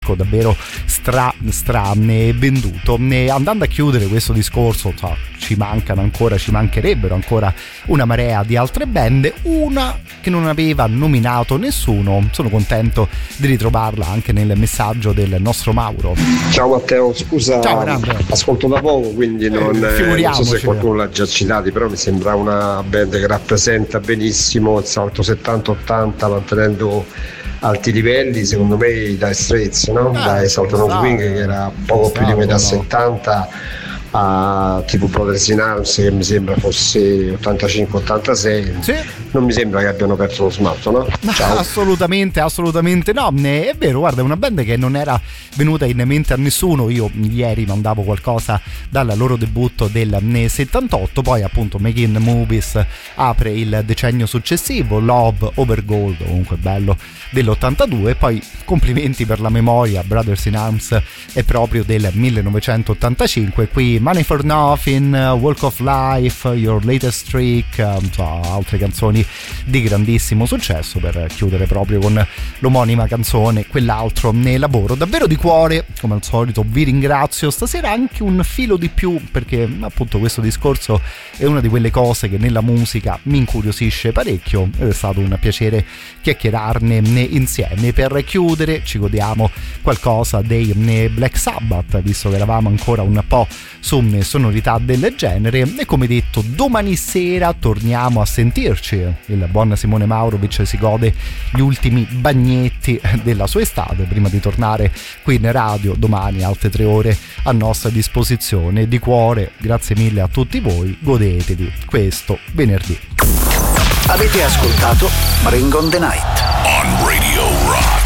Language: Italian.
davvero stra venduto. Andando a chiudere questo discorso, ci mancherebbero ancora una marea di altre band, una che non aveva nominato nessuno. Sono contento di ritrovarla anche nel messaggio del nostro Mauro. Ciao Matteo, scusa, ascolto da poco, quindi non so se qualcuno l'ha già citati, però mi sembra una band che rappresenta benissimo il salto 70-80 mantenendo alti livelli, secondo me, i Dire Straits, no? Da Salt on Swing, che era poco più di metà 70, a tipo Brothers in Arms, che mi sembra fosse 85-86. Sì. Non mi sembra che abbiano perso lo smalto, no? Ciao. Assolutamente no, è vero, guarda, è una band che non era venuta in mente a nessuno. Io ieri mandavo qualcosa dal loro debutto del 78, poi appunto Making Movies apre il decennio successivo, Love Over Gold, comunque bello, dell'82, poi complimenti per la memoria, Brothers in Arms è proprio del 1985, qui Money for Nothing, Walk of Life, Your Latest Trick, altre canzoni di grandissimo successo per chiudere proprio con l'omonima canzone quell'altro lavoro. Davvero di cuore, come al solito, vi ringrazio stasera anche un filo di più, perché appunto questo discorso è una di quelle cose che nella musica mi incuriosisce parecchio ed è stato un piacere chiacchierarne insieme. Per chiudere ci godiamo qualcosa dei Black Sabbath, visto che eravamo ancora un po' su sonorità del genere, e come detto domani sera torniamo a sentirci. Il buon Simone Maurovic si gode gli ultimi bagnetti della sua estate prima di tornare qui in radio domani, altre 3 ore a nostra disposizione. Di cuore grazie mille a tutti voi, godetevi questo venerdì. Avete ascoltato Ring on the Night on Radio Rock.